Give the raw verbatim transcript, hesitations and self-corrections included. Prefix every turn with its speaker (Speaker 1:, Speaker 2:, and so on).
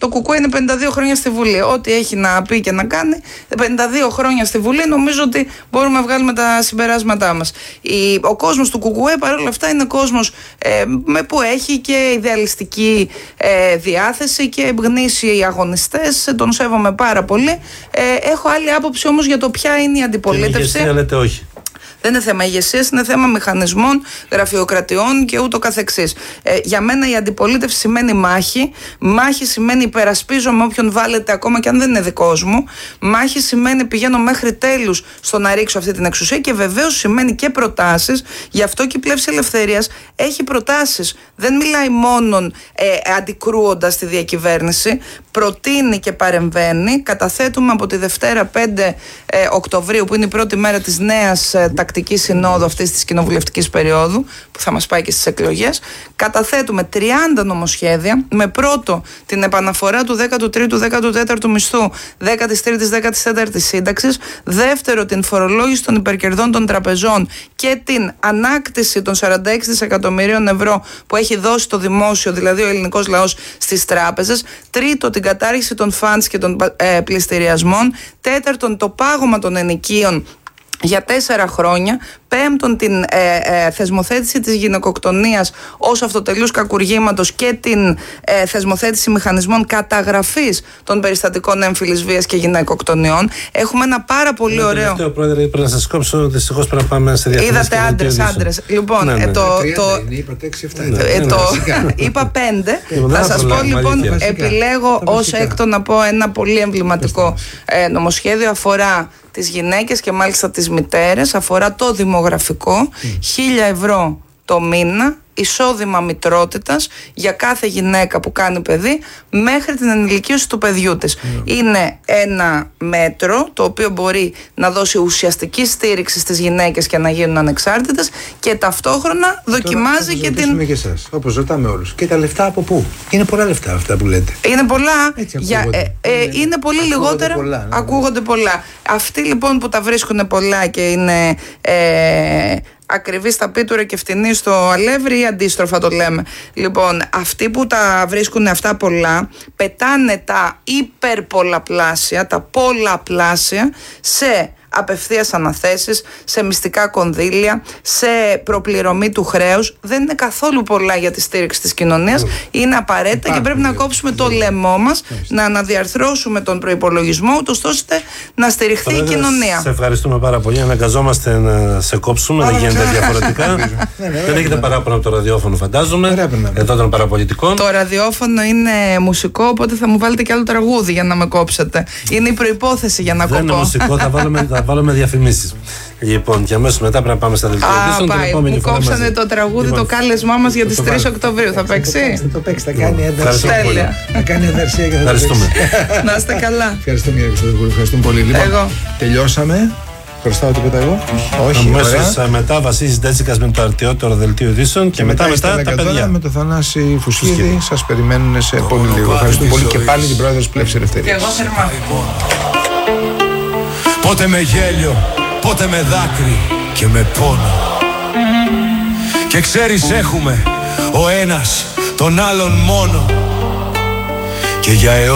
Speaker 1: Το Κουκουέ είναι πενήντα δύο χρόνια στη Βουλή. Ό,τι έχει να πει και να κάνει, πενήντα δύο χρόνια στη Βουλή, νομίζω ότι μπορούμε να βγάλουμε τα συμπεράσματά μας. Η, ο κόσμος του Κουκουέ παρόλα αυτά είναι κόσμος ε, με που έχει και ιδεαλιστική ε, διάθεση και γνήσιοι αγωνιστές. Τον σέβομαι πάρα πολύ. Ε, έχω άλλη άποψη όμως για το ποια είναι η αντιπολίτευση.
Speaker 2: Και λέτε όχι.
Speaker 1: Δεν είναι θέμα ηγεσίας, είναι θέμα μηχανισμών, γραφειοκρατιών και ούτω καθεξής. Ε, για μένα η αντιπολίτευση σημαίνει μάχη. Μάχη σημαίνει υπερασπίζομαι όποιον βάλετε, ακόμα και αν δεν είναι δικός μου. Μάχη σημαίνει πηγαίνω μέχρι τέλους στο να ρίξω αυτή την εξουσία και βεβαίως σημαίνει και προτάσεις. Γι' αυτό και η Πλεύση Ελευθερίας έχει προτάσεις. Δεν μιλάει μόνον ε, αντικρούοντας τη διακυβέρνηση. Προτείνει και παρεμβαίνει. Καταθέτουμε από τη Δευτέρα πέντε ε, Οκτωβρίου, που είναι η πρώτη μέρα της νέας ε, τακτικής συνόδου αυτής της κοινοβουλευτικής περίοδου, που θα μας πάει και στις εκλογές. Καταθέτουμε τριάντα νομοσχέδια, με πρώτο την επαναφορά του δέκατου τρίτου δέκατου τέταρτου μισθού, δέκατης τρίτης δέκατης τέταρτης σύνταξης, δεύτερο την φορολόγηση των υπερκερδών των τραπεζών και την ανάκτηση των σαράντα έξι δισεκατομμυρίων ευρώ που έχει δώσει το δημόσιο, δηλαδή ο ελληνικός λαός, στις τράπεζες, τρίτο την κατάργηση των φαντς και των ε, πληστηριασμών, τέταρτον το πάγωμα των ενοικίων για τέσσερα χρόνια, πέμπτον την ε, ε, θεσμοθέτηση της γυναικοκτονίας ως αυτοτελούς κακουργήματος και την ε, θεσμοθέτηση μηχανισμών καταγραφής των περιστατικών έμφυλης βίας και γυναικοκτονιών. Έχουμε ένα πάρα πολύ
Speaker 2: ναι,
Speaker 1: ωραίο...
Speaker 2: Τελευταίο, πρόεδρε, πρέπει να σας κόψω, δυστυχώς πρέπει να πάμε σε διαφημίσεις.
Speaker 1: Είδατε άντρες, άντρες. Λοιπόν,
Speaker 2: ναι, ναι.
Speaker 1: Ε, το...
Speaker 3: τριάντα
Speaker 1: το
Speaker 3: είναι, είπατε έξι εφτά.
Speaker 2: Ναι,
Speaker 1: ε,
Speaker 2: ναι,
Speaker 1: το
Speaker 2: ναι,
Speaker 1: είπα πέντε.
Speaker 2: Ναι,
Speaker 1: Θα σας πω λοιπόν,
Speaker 2: αλήθεια.
Speaker 1: επιλέγω ως έκτο να πω ένα πολύ εμβληματικό ε, νομοσχέδιο. Αφορά τις γυναίκες και μάλιστα τις μητέρες, αφορά το δημογραφικό, χίλια ευρώ το μήνα, εισόδημα μητρότητας για κάθε γυναίκα που κάνει παιδί μέχρι την ενηλικίωση του παιδιού της. Mm. Είναι ένα μέτρο το οποίο μπορεί να δώσει ουσιαστική στήριξη στις γυναίκες και να γίνουν ανεξάρτητες και ταυτόχρονα δοκιμάζει
Speaker 3: τώρα,
Speaker 1: και την...
Speaker 3: Τώρα και εσάς, όπως ρωτάμε όλους. Και τα λεφτά από πού? Είναι πολλά λεφτά αυτά που λέτε.
Speaker 1: Είναι πολλά,
Speaker 3: για,
Speaker 1: ε, ε, είναι, είναι πολύ ακούγονται λιγότερα, πολλά, ναι, ακούγονται πολλά. Αυτοί λοιπόν που τα βρίσκουν πολλά και είναι... Ε, ακριβή στα πίτουρα και φτηνή στο αλεύρι ή αντίστροφα το λέμε. Λοιπόν, αυτοί που τα βρίσκουν αυτά πολλά πετάνε τα υπερπολαπλάσια, τα πολλαπλάσια σε απευθείας αναθέσεις, σε μυστικά κονδύλια, σε προπληρωμή του χρέους. Δεν είναι καθόλου πολλά για τη στήριξη της κοινωνίας. Είναι απαραίτητα Υπάρχει, και πρέπει να κόψουμε το λαιμό μας, να αναδιαρθρώσουμε τον προϋπολογισμό, ούτως ώστε να στηριχθεί Πρόεδρε, η κοινωνία.
Speaker 2: Σε ευχαριστούμε πάρα πολύ. Αναγκαζόμαστε να σε κόψουμε, δεν γίνεται διαφορετικά. Δεν έχετε παράπονο από το ραδιόφωνο, φαντάζομαι. Εδώ ήταν παραπολιτικό.
Speaker 1: Το ραδιόφωνο είναι μουσικό, οπότε θα μου βάλετε και άλλο τραγούδι για να με κόψετε. Είναι η προϋπόθεση για να κόψω.
Speaker 2: Δεν είναι μουσικό, θα βάλουμε. Βάλουμε διαφημίσεις. Λοιπόν, και αμέσως μετά πρέπει να πάμε στα δελτία ειδήσεων.
Speaker 1: Α, πάει. Μου κόψανε μαζί. Το τραγούδι, λοιπόν, το κάλεσμά μας για τις τρεις Οκτωβρίου. Θα παίξει.
Speaker 3: Θα το παίξει, θα κάνει ένταση.
Speaker 1: Θα
Speaker 3: κάνει εδερσία και θα
Speaker 2: Ευχαριστούμε.
Speaker 1: Να είστε καλά.
Speaker 3: Ευχαριστούμε, κύριε Χρυστοδοπούλου. Ευχαριστούμε πολύ. Λοιπόν, τελειώσαμε. Χρωστάω τίποτα εγώ? Όχι.
Speaker 2: Αμέσως μετά Βασίλης Ντέτσικας με το αρτιότερο δελτίο ειδήσεων και, και μετά, μετά, μετά τα παιδιά.
Speaker 3: Με το Θανάση Φουσκίδη. Σας περιμένουν σε πολύ λίγο. Ευχαριστούμε πολύ και πάλι την πρόεδρο της Πλεύσης Ελευθερίας.
Speaker 1: Και εγώ θερμά.
Speaker 4: Πότε με γέλιο, πότε με δάκρυ και με πόνο. Και ξέρεις έχουμε ο ένας τον άλλον μόνο. Και για